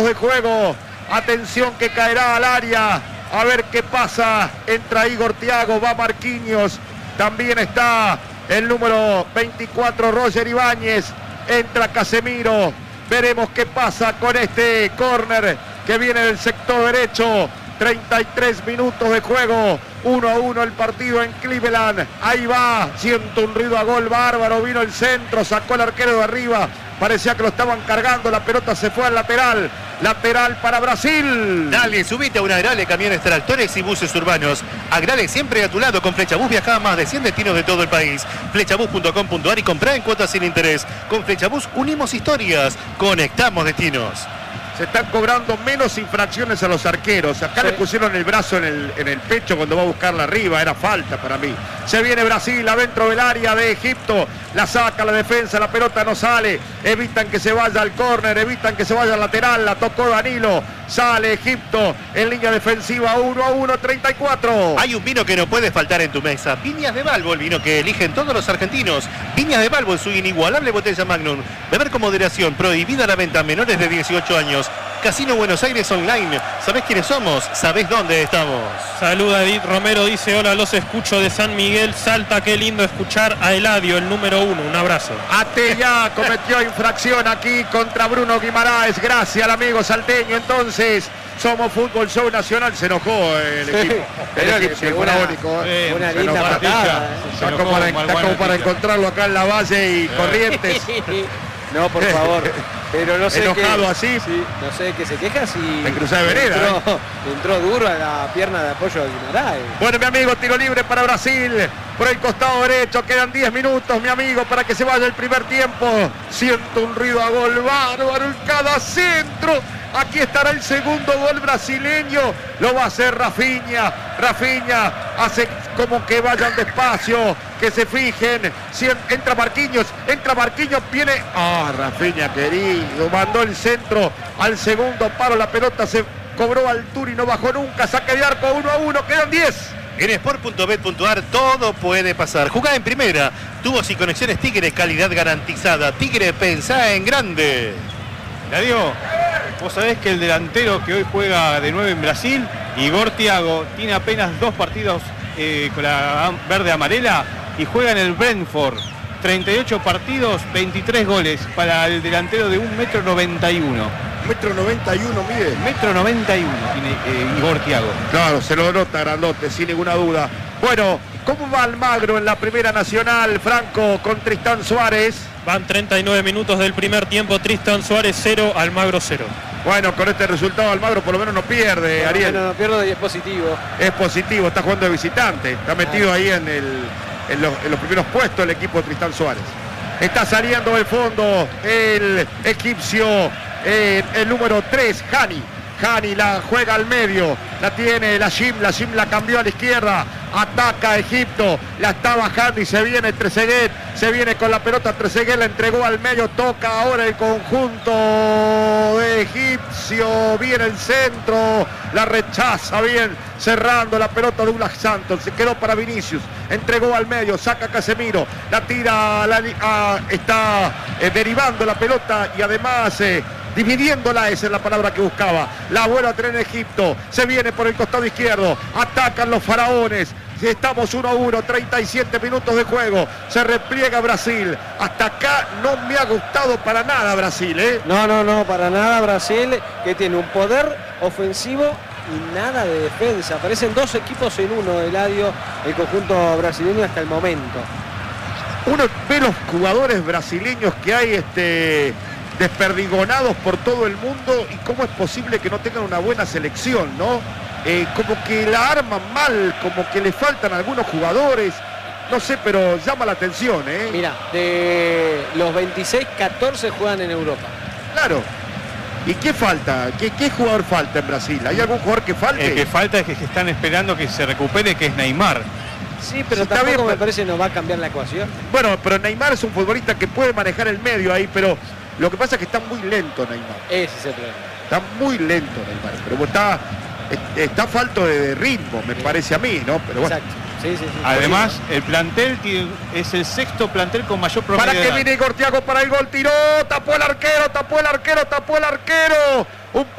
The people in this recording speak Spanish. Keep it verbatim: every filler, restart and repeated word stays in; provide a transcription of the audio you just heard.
de juego. Atención que caerá al área. A ver qué pasa. Entra Igor Thiago, va Marquinhos. También está el número veinticuatro, Roger Ibáñez. Entra Casemiro. Veremos qué pasa con este córner que viene del sector derecho. treinta y tres minutos de juego. uno a uno el partido en Cleveland. Ahí va. Siento un ruido a gol bárbaro. Vino el centro. Sacó el arquero de arriba. Parecía que lo estaban cargando. La pelota se fue al lateral. Lateral para Brasil. Dale, subite a una Agrale Camiones Tractores y Buses Urbanos. Agrale siempre a tu lado. Con Flechabús viaja a más de cien destinos de todo el país. Flechabús punto com punto ar y comprá en cuotas sin interés. Con Flechabús unimos historias. Conectamos destinos. Se están cobrando menos infracciones a los arqueros. Acá sí. Le pusieron el brazo en el, en el pecho cuando va a buscarla arriba. Era falta para mí. Se viene Brasil adentro del área de Egipto. La saca la defensa. La pelota no sale. Evitan que se vaya al córner. Evitan que se vaya al lateral. La tocó Danilo. Sale Egipto en línea defensiva. uno a uno, treinta y cuatro. Hay un vino que no puede faltar en tu mesa. Viñas de Balbo, el vino que eligen todos los argentinos. Viñas de Balbo en su inigualable botella Magnum. Beber con moderación. Prohibida la venta a menores de dieciocho años. Casino Buenos Aires Online. ¿Sabés quiénes somos? ¿Sabés dónde estamos? Saluda Edith Romero, dice: hola, los escucho de San Miguel, Salta. Qué lindo escuchar a Eladio, el número uno. Un abrazo. Atella cometió infracción aquí contra Bruno Guimaraes. Gracias al amigo salteño. Entonces, somos Fútbol Show Nacional. Se enojó el sí. equipo. El equipo sí, una, único, eh, una linda patada. Está como para, está como para encontrarlo acá en la Valle y Corrientes. No, por favor. Pero no sé enojado que, así. Sí, no sé qué se queja si en cruzada de vereda. Entró, ¿eh? entró duro a la pierna de apoyo de Guimaraes. Bueno, mi amigo, tiro libre para Brasil. Por el costado derecho quedan diez minutos, mi amigo, para que se vaya el primer tiempo. Siento un ruido a gol bárbaro en cada centro. Aquí estará el segundo gol brasileño. Lo va a hacer Rafinha. Rafinha hace como que vayan despacio, que se fijen. Si entra Marquinhos, entra Marquinhos, viene. Ah, Rafinha querido, mandó el centro al segundo palo. La pelota se cobró a altura y no bajó nunca. Saque de arco uno a uno, quedan diez. En sport punto bet punto ar todo puede pasar. Jugá en primera. Tubos y conexiones Tigre, calidad garantizada. Tigre, pensá en grande. Eladio, vos sabés que el delantero que hoy juega de nueve en Brasil, Igor Thiago, tiene apenas dos partidos eh, con la verde amarela y juega en el Brentford. treinta y ocho partidos, veintitrés goles para el delantero de un metro noventa y uno. Metro noventa y uno mide. Metro noventa y uno tiene eh, Igor Thiago. Claro, se lo nota grandote, sin ninguna duda. Bueno, ¿cómo va Almagro en la Primera Nacional, Franco, con Tristán Suárez? Van treinta y nueve minutos del primer tiempo. Tristán Suárez cero, Almagro cero. Bueno, con este resultado Almagro por lo menos no pierde, por Ariel. No, no pierde y es positivo. Es positivo, está jugando de visitante. Está metido ahí en, el, en, los, en los primeros puestos el equipo de Tristán Suárez. Está saliendo del fondo el egipcio, eh, el número tres, Hani. Hani la juega al medio, la tiene la Jim, la Jim la cambió a la izquierda, ataca a Egipto, la está bajando y se viene Trezeguet, se viene con la pelota Trezeguet, la entregó al medio, toca ahora el conjunto de egipcio, viene el centro, la rechaza bien, cerrando la pelota Douglas Santos, se quedó para Vinicius, entregó al medio, saca Casemiro, la tira, la, a, está eh, derivando la pelota y además... Eh, dividiéndola, esa es la palabra que buscaba. La vuelve a tener Egipto. Se viene por el costado izquierdo. Atacan los faraones. Estamos uno a uno, treinta y siete minutos de juego. Se repliega Brasil. Hasta acá no me ha gustado para nada Brasil, ¿eh? No, no, no, para nada Brasil, que tiene un poder ofensivo y nada de defensa. Parecen dos equipos en uno, Eladio, el conjunto brasileño hasta el momento. Uno ve los jugadores brasileños que hay, este... desperdigonados por todo el mundo, y cómo es posible que no tengan una buena selección, ¿no? Eh, como que la arman mal, como que le faltan algunos jugadores, no sé, pero llama la atención, ¿eh? Mira, de los veintiséis, catorce juegan en Europa. Claro. ¿Y qué falta? ¿Qué, qué jugador falta en Brasil? ¿Hay algún jugador que falte? El que falta es que están esperando que se recupere, que es Neymar. Sí, pero sí, tampoco bien, me pero... parece no va a cambiar la ecuación. Bueno, pero Neymar es un futbolista que puede manejar el medio ahí, pero lo que pasa es que está muy lento Neymar. Ese es el problema. Está muy lento Neymar, pero está, está falto de ritmo, me parece a mí, ¿no? Pero bueno. Exacto. Sí, sí, sí. Además, el plantel tiene, es el sexto plantel con mayor promedio. Para que viene Igor Thiago para el gol, tiró, tapó el arquero, tapó el arquero, tapó el arquero. Un